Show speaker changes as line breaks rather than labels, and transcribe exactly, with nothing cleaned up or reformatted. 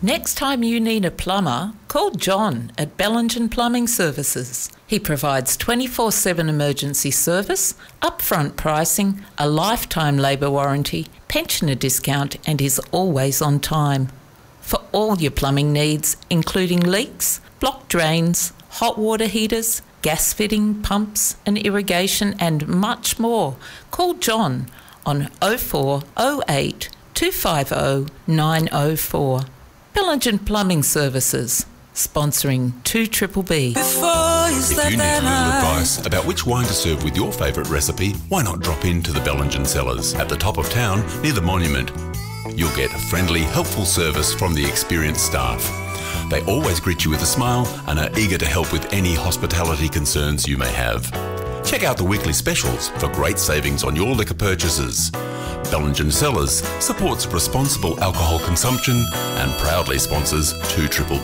Next time you need a plumber, call John at Bellingen Plumbing Services. He provides twenty-four seven emergency service, upfront pricing, a lifetime labour warranty, pensioner discount, and is always on time. For all your plumbing needs, including leaks, blocked drains, hot water heaters, gas fitting, pumps and irrigation, and much more, call John on oh four oh eight, two five oh, nine oh four. Bellingen Plumbing Services, sponsoring two Triple B.
If you need a little advice about which wine to serve with your favourite recipe, why not drop in to the Bellingen Cellars at the top of town near the monument. You'll get friendly, helpful service from the experienced staff. They always greet you with a smile and are eager to help with any hospitality concerns you may have. Check out the weekly specials for great savings on your liquor purchases. Bellingen Cellars supports responsible alcohol consumption and proudly sponsors two Triple B.